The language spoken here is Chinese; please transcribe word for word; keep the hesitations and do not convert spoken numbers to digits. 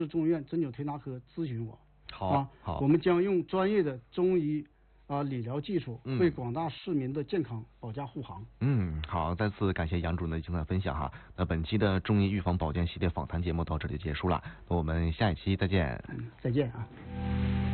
市中医院针灸推拿科咨询我。 好， 啊， 好， 我们将用专业的中医啊理疗技术， 嗯为广大市民的健康保驾护航。 嗯，好，再次感谢杨主任的精彩分享哈。那本期的中医预防保健系列访谈节目到这里结束了，那我们下一期再见。 嗯，再见啊。